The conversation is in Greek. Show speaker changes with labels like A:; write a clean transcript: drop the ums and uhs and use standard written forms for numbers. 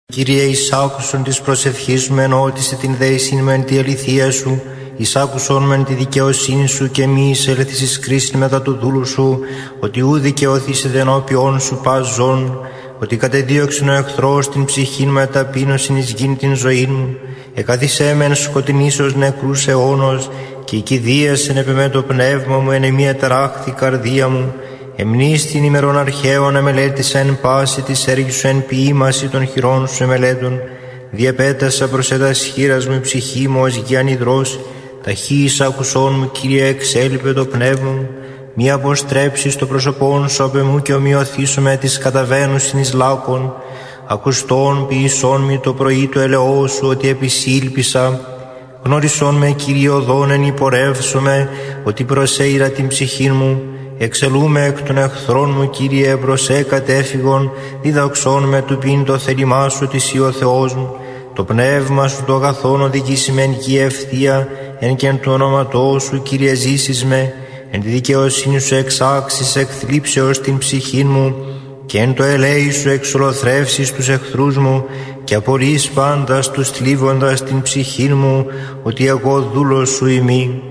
A: Κύριε, εισάκουσον της προσευχής μου, ενώτισε την δέησιν μεν τη αληθεία σου, εισάκουσον μεν τη δικαιοσύνη σου και μη εισέλθεις κρίσιν μετά του δούλου σου, ότι ου δικαιώθησε ενώπιον σου πας ζών, ότι κατεδίωξεν ο εχθρός την ψυχήν με ταπείνωσιν εις γην την ζωήν μου, εκάθισέ μεν σκοτεινήσος νεκρούς αιώνος, και η κηδείας εν επεμέ το πνεύμα μου, εν εμία ταράχθη καρδία μου. Εμνείς την ημερών αρχαίων εμελέτησα εν πάση της έργης σου εν ποίημαση των χειρών σου εμελέτων. Διαπέτασα προς έτας χείρας μου η ψυχή μου ως γιάν υδρός. Ταχύ εισάκουσόν μου, Κύριε, εξέλιπε το πνεύμα μου. Μη αποστρέψεις το πρόσωπόν σου απ' εμού και ομοιωθήσω με τις καταβαίνουσιν εις λάκων. Ακουστών ποιησόν μη το πρωί του ελαιό σου, ότι επισήλπισα. Γνώρισόν με, Κύριε, οδόν εν υπορεύσομαι, ότι προσέειρα την ψυχήν μου. Εξελούμε εκ των εχθρών μου, Κύριε, μπροσέ κατέφυγον, διδαξών με του πίν το θέλημά σου, ότι εσύ ο Θεός μου. Το πνεύμα σου το αγαθόν οδηγήσει με εν γη ευθεία, εν και εν του όνοματό σου, Κύριε, ζήσεις με, εν τη δικαιοσύνη σου εξάξεις εκ θλίψεως την ψυχήν μου, και εν το ελέη σου εξολοθρεύσεις τους εχθρούς μου, και απορείς πάντας τους θλίβοντας την ψυχήν μου, ότι εγώ δούλος σου ημί.